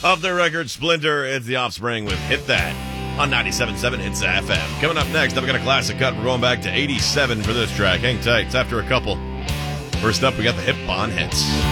Off their record, Splinter, it's The Offspring with Hit That on 97.7 Hits FM. Coming up next, I've got a classic cut. We're going back to 87 for this track. Hang tight. It's after a couple. First up, we got the Hip on Hits.